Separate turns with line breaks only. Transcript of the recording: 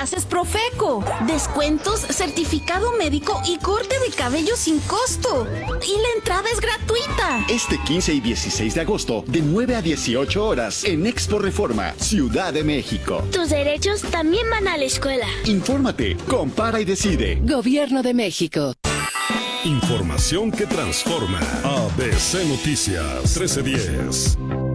clases Profeco, descuentos, certificado médico y corte de cabello sin costo. Y la entrada es gratuita.
Este 15 y 16 de agosto, de 9 a 18 horas, en Expo Reforma, Ciudad de México.
Tus derechos también van a la escuela.
Infórmate, compara y decide.
Gobierno de México.
Información que transforma. ABC Noticias 1310.